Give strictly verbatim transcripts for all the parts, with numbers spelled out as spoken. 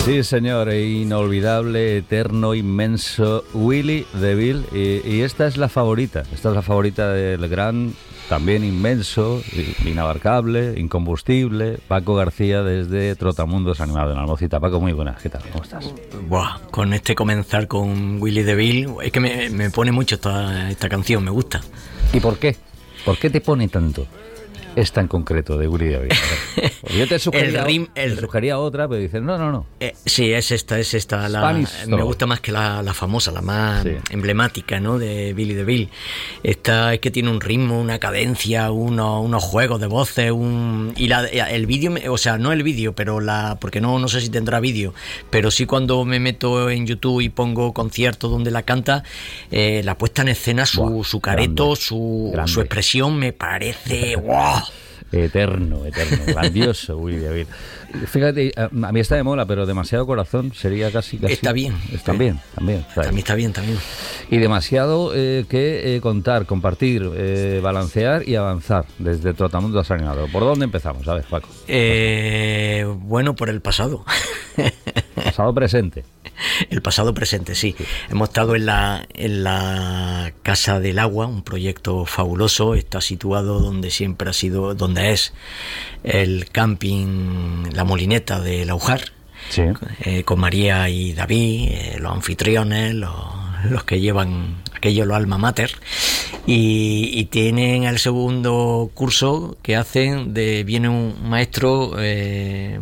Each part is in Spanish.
Sí, señor, e inolvidable, eterno, inmenso Willy DeVille. Y, y esta es la favorita, esta es la favorita del gran, también inmenso, inabarcable, incombustible, Paco García desde Trotamundos Animado en Almocita. Paco, muy buenas, ¿qué tal? ¿Cómo estás? Buah, con este comenzar con Willy DeVille, es que me, me pone mucho esta, esta canción, me gusta. ¿Y por qué? ¿Por qué te pone tanto esta en concreto de Willy DeVille? Yo te sugería, el rim, el, te sugería otra, pero dices, no, no, no. Eh, sí, es esta, es esta. La, me gusta más que la, la famosa, la más sí. emblemática, ¿no? De Willy DeVille. Esta es que tiene un ritmo, una cadencia, uno, unos juegos de voces, un y la, el vídeo, o sea, no el vídeo, pero la, porque no, no sé si tendrá vídeo, pero sí cuando me meto en YouTube y pongo conciertos donde la canta, eh, la puesta en escena, su, wow, su careto, grande, su, grande. su expresión me parece, wow. Eterno, eterno, grandioso Willy DeVille. Fíjate, a mí está de mola, pero demasiado corazón sería casi... casi está bien. Está eh, bien, también. También está bien, también. Y demasiado eh, que eh, contar, compartir, eh, balancear y avanzar desde Trotamundos Animado. ¿Por dónde empezamos? A ver, Paco. Eh, bueno, por el pasado. Pasado presente. El pasado presente, sí. sí. Hemos estado en la, en la Casa del Agua, un proyecto fabuloso. Está situado donde siempre ha sido, donde es el camping La Molineta de Laujar, sí. eh, con María y David, eh, los anfitriones, los, los que llevan aquello, los alma mater. Y, y tienen el segundo curso que hacen, de viene un maestro... Eh,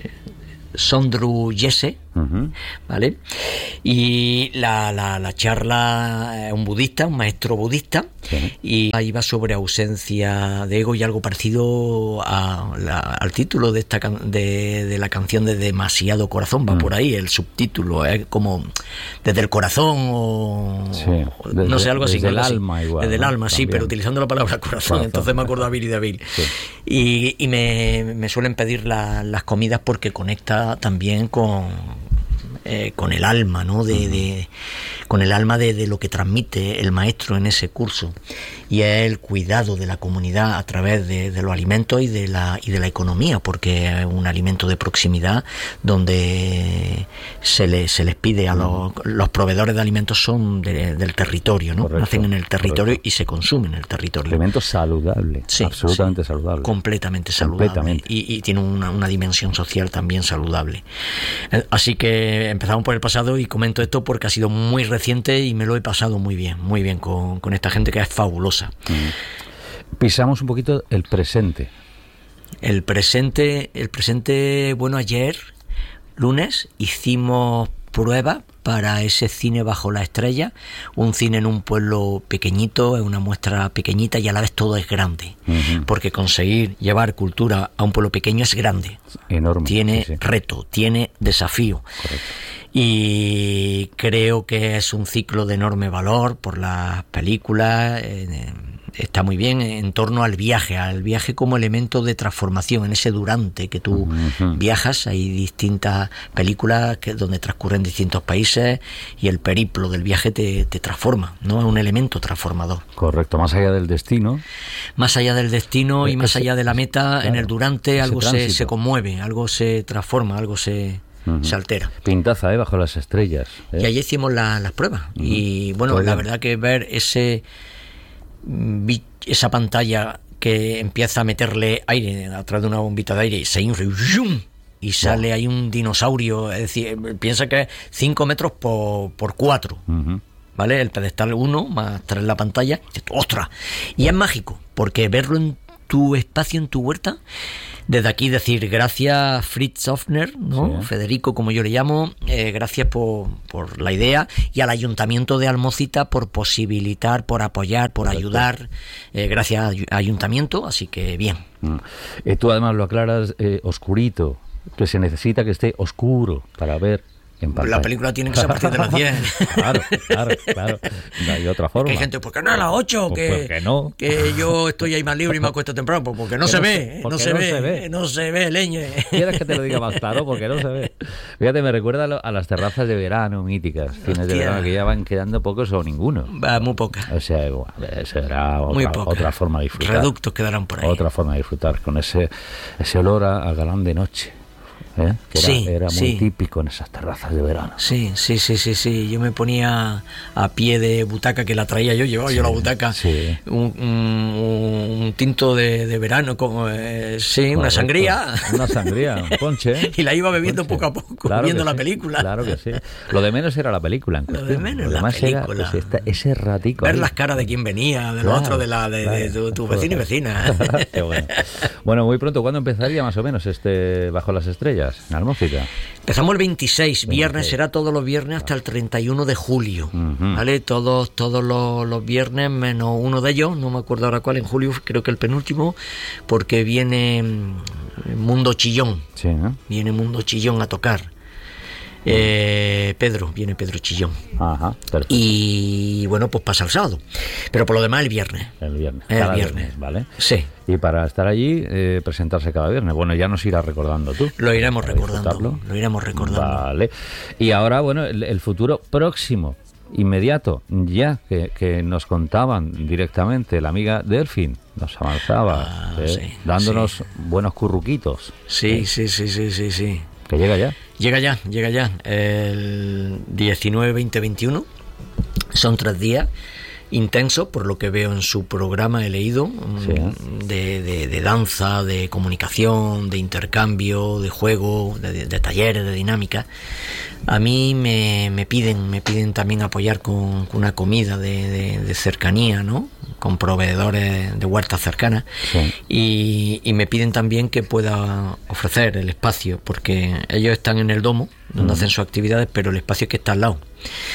Sondru Yese, uh-huh. ¿vale? Y la, la, la charla es un budista, un maestro budista, sí. y ahí va sobre ausencia de ego y algo parecido a la, al título de esta de, de la canción de Demasiado Corazón, va uh-huh. por ahí, el subtítulo, es como desde el corazón o, sí. o desde, no sé, algo así. Desde el así. alma igual. Desde ¿no? el alma, También. Sí, pero utilizando la palabra corazón, corazón. Entonces me acuerdo a Willy DeVille. Sí. Y, y me, me suelen pedir la, las comidas porque conecta también con eh, con el alma, ¿no? De, de con el alma de, de lo que transmite el maestro en ese curso, y es el cuidado de la comunidad a través de, de los alimentos y de la y de la economía, porque es un alimento de proximidad donde se les se les pide a los, los proveedores de alimentos son de, del territorio, ¿no? Correcto, nacen en el territorio, correcto. Y se consumen en el territorio. Alimento saludable, sí, absolutamente sí, saludable, completamente saludable, completamente. Y, y tiene una, una dimensión social también saludable. Así que empezamos por el pasado y comento esto porque ha sido muy reciente y me lo he pasado muy bien, muy bien con, con esta gente que es fabulosa. Mm. Pisamos un poquito el presente. El presente, el presente, bueno, ayer, lunes, hicimos prueba para ese cine Bajo la Estrella, un cine en un pueblo pequeñito, es una muestra pequeñita y a la vez todo es grande, uh-huh. porque conseguir llevar cultura a un pueblo pequeño es grande, enorme, tiene sí, sí. reto, tiene desafío. Correcto. Y creo que es un ciclo de enorme valor por las películas. Eh, está muy bien en torno al viaje, al viaje como elemento de transformación, en ese durante que tú uh-huh. viajas. Hay distintas películas que, donde transcurren distintos países y el periplo del viaje te, te transforma, ¿no? Es un elemento transformador. Correcto, más allá del destino. Más allá del destino y más allá de la meta, claro, en el durante algo se, se conmueve, algo se transforma, algo se... Uh-huh. se altera. Pintaza, ¿eh? Bajo las estrellas, ¿eh? Y ahí hicimos la, las pruebas. Uh-huh. Y bueno, la verdad que ver ese esa pantalla que empieza a meterle aire a través de una bombita de aire y se infla y sale wow. ahí un dinosaurio, es decir, piensa que es cinco metros por, por cuatro. Uh-huh. ¿Vale? El pedestal uno más tres en la pantalla. ¡Ostras! Y es mágico, porque verlo en tu espacio, en tu huerta. Desde aquí decir gracias Fritz Hoffner, ¿no? Sí. Federico, como yo le llamo, eh, gracias por, por la idea, y al Ayuntamiento de Almocita por posibilitar, por apoyar, por Correcto. ayudar. Eh, gracias Ayuntamiento, así que bien. Mm. Eh, tú además lo aclaras eh, oscurito, que se necesita que esté oscuro para ver. La película tiene que ser a partir de las diez. Claro, claro, claro. No hay otra forma. Que hay gente, ¿por qué no a las ocho? Pues que, porque no. Que yo estoy ahí más libre y me acuesto temprano. Pues porque no, se, no ve, se, no, se, no ve, se ve. No se ve, leñe. ¿Quieres que te lo diga más claro? Porque no se ve. Fíjate, me recuerda a las terrazas de verano míticas. Cines Hostia. de verano que ya van quedando pocos o ninguno. Va, muy pocas. O sea, bueno, será otra, otra forma de disfrutar. Reductos quedarán por ahí. Otra forma de disfrutar con ese, ese olor a, a galán de noche. ¿eh? Que era, Sí, era muy sí. típico en esas terrazas de verano. Sí, sí, sí, sí, sí. Yo me ponía a pie de butaca, que la traía yo, llevaba Sí, yo la butaca, sí. un, un- un tinto de, de verano, como, eh, sí, una Correcto. sangría. Una sangría, un ponche. Y la iba bebiendo Ponche. poco a poco, Claro viendo que la sí, película. Claro que sí. Lo de menos era la película en Lo de cuestión. menos Lo la demás era película. pues, esta- ese ratico. Ver ahí. las caras de quién venía, de Claro, los otros, de, la, de, de claro. tu, tu vecino y vecina. Qué bueno. Bueno, muy pronto, ¿cuándo empezaría más o menos este Bajo las Estrellas, en Almócica? Empezamos el veintiséis, viernes, veintiséis. será todos los viernes hasta el treinta y uno de julio, Ujú. ¿vale? Todos, todos los, los viernes, menos uno de ellos, no me acuerdo ahora cuál, en julio creo que el penúltimo, porque viene mm, Mundo Chillón, Sí, ¿no? viene Mundo Chillón a tocar. Eh, Pedro, viene Pedro Chillón. Ajá, perfecto. Y bueno, pues pasa el sábado. Pero por lo demás el viernes. El viernes. El cada viernes. ¿vale? Sí, Y para estar allí, eh, presentarse cada viernes. Bueno, ya nos irás recordando tú. lo iremos para recordando. disfrutarlo. Lo iremos recordando. Vale. Y ahora, bueno, el, el futuro próximo, inmediato, ya que, que nos contaban directamente la amiga Delfín, nos avanzaba, Ah, eh, sí, dándonos sí. buenos curruquitos. Sí, sí, sí, sí, sí, sí. Que llega ya. Llega ya, llega ya. El diecinueve, veinte, veintiuno. Son tres días intensos, por lo que veo en su programa, he leído, Sí, ¿eh? de, de, de danza, de comunicación, de intercambio, de juego, de, de, de talleres, de dinámica. A mí me, me piden, me piden también apoyar con, con una comida de, de, de cercanía, ¿no? Con proveedores de huertas cercanas. Sí. Y, y me piden también que pueda ofrecer el espacio, porque ellos están en el domo, donde Mm. hacen sus actividades, pero el espacio es que está al lado.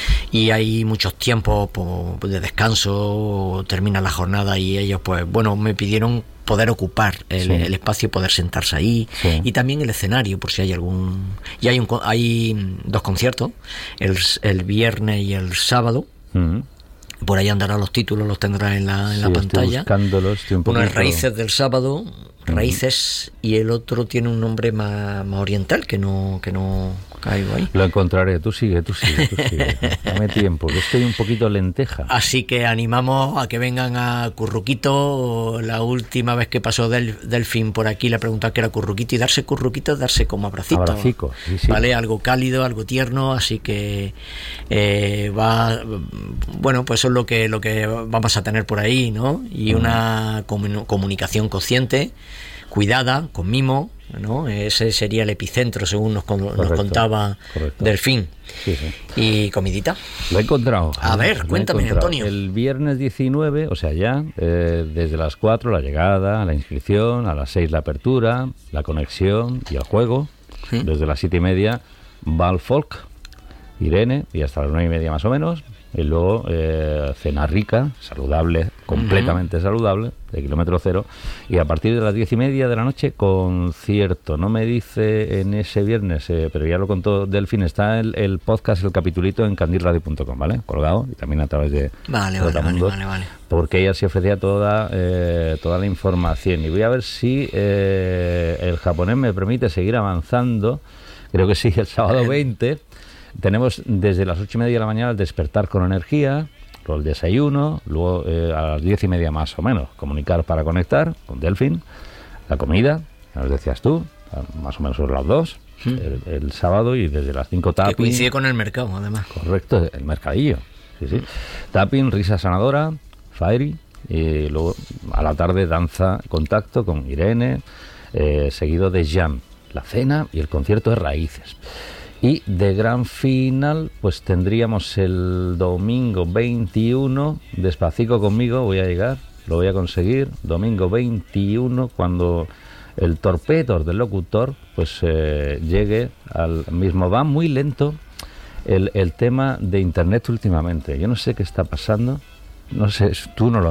Y hay muchos tiempos pues, de descanso, termina la jornada y ellos, pues bueno, me pidieron poder ocupar el, Sí. el espacio, poder sentarse ahí, Sí. y también el escenario, por si hay algún... Y hay, un, co- hay dos conciertos, el, el viernes y el sábado. Mm. Por ahí andarán los títulos, los tendrás en la, en Sí, la estoy pantalla. buscándolos, estoy un Uno es poquito- Raíces del Sábado, Raíces, y el otro tiene un nombre más, más oriental, que no, que no caigo ahí. Lo encontraré. Tú sigue, tú sigue, tú sigue. Dame tiempo, que estoy un poquito lenteja. Así que animamos a que vengan a Curruquito. La última vez que pasó Del, Delfín por aquí le preguntaba qué era Curruquito, y darse Curruquito es darse como abracito. Abracico, sí, sí. ¿Vale? Algo cálido, algo tierno, así que eh, va, bueno, pues eso es lo que, lo que vamos a tener por ahí, ¿no? Y una comu- comunicación consciente, cuidada, con mimo, ¿no? Ese sería el epicentro, según nos, con- nos Correcto, contaba correcto. Delfín. Sí, sí. Y comidita. Lo he encontrado. A ver, Lo he cuéntame, encontrado. Antonio. El viernes diecinueve, o sea, ya, eh, desde las cuatro la llegada, la inscripción, a las seis la apertura, la conexión y el juego. Sí. Desde las siete y media va el folk, Irene, y hasta las nueve y media más o menos. Y luego eh, cena rica, saludable, completamente saludable, de kilómetro cero. Y a partir de las diez y media de la noche, concierto. No me dice en ese viernes, eh, pero ya lo contó Delfín, está el, el podcast, el capitulito en candil radio punto com, ¿vale? Colgado, y también a través de Vale, vale, Trotamundos, vale, vale, vale. porque ella sí ofrecía toda, eh, toda la información. Y voy a ver si eh, el japonés me permite seguir avanzando. Creo que sí, el sábado veinte. Tenemos desde las ocho y media de la mañana el despertar con energía, luego el desayuno, luego eh, a las diez y media más o menos, comunicar para conectar con Delfín, la comida, ya nos decías tú, más o menos sobre las dos, Mm. el, el sábado, y desde las cinco Que tapping. coincide con el mercado, además. Correcto, el mercadillo. Sí, sí. Tapping, risa sanadora, fairy, y luego a la tarde danza, contacto con Irene, eh, seguido de jam, la cena y el concierto de Raíces. Y de gran final, pues tendríamos el domingo veintiuno, despacito conmigo, voy a llegar, lo voy a conseguir, domingo veintiuno, cuando el torpedo del locutor pues eh, llegue al mismo. Va muy lento el, el tema de internet últimamente, yo no sé qué está pasando, no sé, tú no lo